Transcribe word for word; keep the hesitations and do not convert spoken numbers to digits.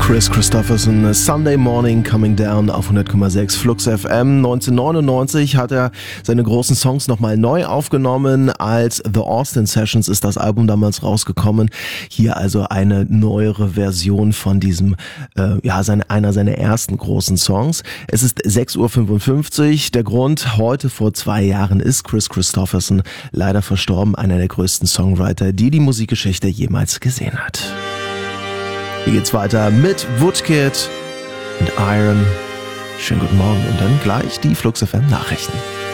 Kris Kristofferson, Sunday Morning Coming Down auf hundert Komma sechs Flux F M. neunzehnhundertneunundneunzig hat er seine großen Songs nochmal neu aufgenommen. Als The Austin Sessions ist das Album damals rausgekommen. Hier also eine neuere Version von diesem, äh, ja, seine, einer seiner ersten großen Songs. Es ist sechs Uhr fünfundfünfzig. Der Grund, heute vor zwei Jahren ist Kris Kristofferson leider verstorben. Einer der größten Songwriter, die die Musikgeschichte jemals gesehen hat. Hier geht's weiter mit Woodkid und Iron. Schönen guten Morgen und dann gleich die Flux F M Nachrichten.